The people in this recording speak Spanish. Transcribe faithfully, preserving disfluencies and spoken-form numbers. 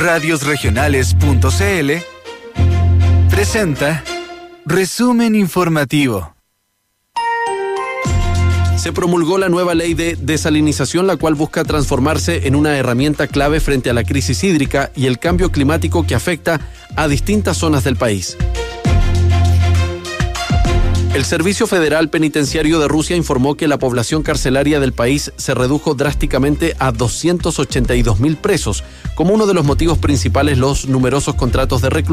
radios regionales punto c l presenta Resumen Informativo. Se promulgó la nueva ley de desalinización, la cual busca transformarse en una herramienta clave frente a la crisis hídrica y el cambio climático que afecta a distintas zonas del país. El Servicio Federal Penitenciario de Rusia informó que la población carcelaria del país se redujo drásticamente a doscientos ochenta y dos mil presos. Como uno de los motivos principales, los numerosos contratos de reclutamiento